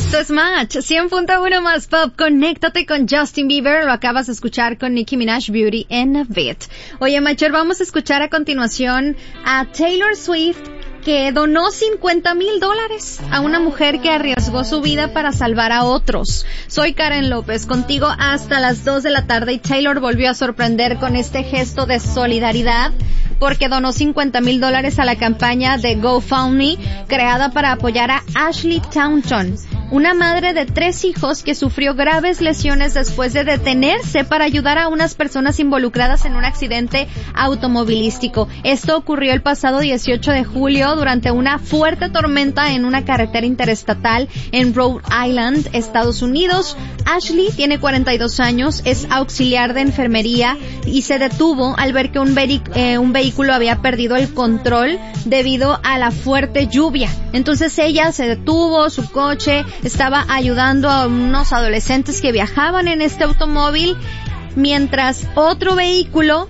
Esto es Match 100.1 más pop. Conéctate con Justin Bieber. Lo acabas de escuchar con Nicki Minaj, Beauty and a Bit. Oye, Matcher, vamos a escuchar a continuación a Taylor Swift, que donó $50,000 a una mujer que arriesgó su vida para salvar a otros. Soy Karen López, contigo hasta las 2 de la tarde, y Taylor volvió a sorprender con este gesto de solidaridad porque donó $50,000 a la campaña de GoFundMe creada para apoyar a Ashley Taunton, una madre de 3 hijos que sufrió graves lesiones después de detenerse para ayudar a unas personas involucradas en un accidente automovilístico. Esto ocurrió el pasado 18 de julio durante una fuerte tormenta en una carretera interestatal en Rhode Island, Estados Unidos. Ashley tiene 42 años, es auxiliar de enfermería y se detuvo al ver que un vehículo había perdido el control debido a la fuerte lluvia. Entonces ella se detuvo, su coche estaba ayudando a unos adolescentes que viajaban en este automóvil, mientras otro vehículo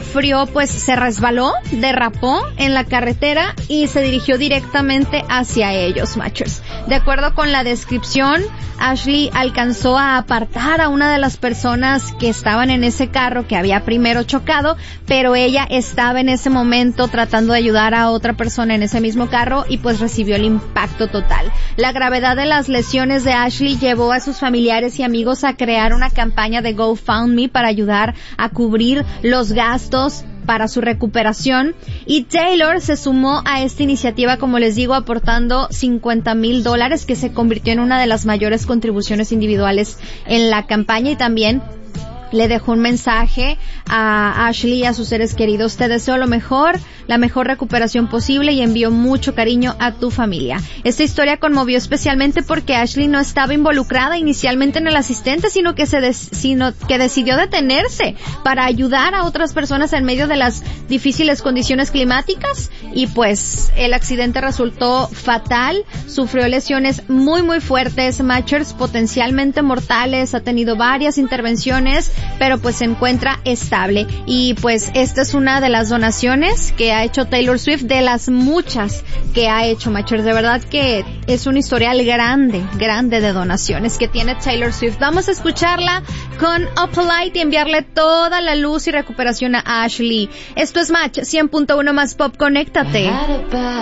se resbaló, derrapó en la carretera y se dirigió directamente hacia ellos, Matchers. De acuerdo con la descripción, Ashley alcanzó a apartar a una de las personas que estaban en ese carro que había primero chocado, pero ella estaba en ese momento tratando de ayudar a otra persona en ese mismo carro y pues recibió el impacto total. La gravedad de las lesiones de Ashley llevó a sus familiares y amigos a crear una campaña de GoFundMe para ayudar a cubrir los gastos para su recuperación, y Taylor se sumó a esta iniciativa, como les digo, aportando $50,000, que se convirtió en una de las mayores contribuciones individuales en la campaña, y también le dejó un mensaje a Ashley y a sus seres queridos: te deseo lo mejor, la mejor recuperación posible, y envío mucho cariño a tu familia. Esta historia conmovió especialmente porque Ashley no estaba involucrada inicialmente en el accidente, sino que decidió detenerse para ayudar a otras personas en medio de las difíciles condiciones climáticas, y pues el accidente resultó fatal. Sufrió lesiones muy muy fuertes, Matchers, potencialmente mortales. Ha tenido varias intervenciones, pero pues se encuentra estable. Y pues esta es una de las donaciones que ha hecho Taylor Swift, de las muchas que ha hecho, Matchers. De verdad que es un historial grande de donaciones que tiene Taylor Swift. Vamos a escucharla con Opalite y enviarle toda la luz y recuperación a Ashley. Esto es Match 100.1 más pop. Conéctate.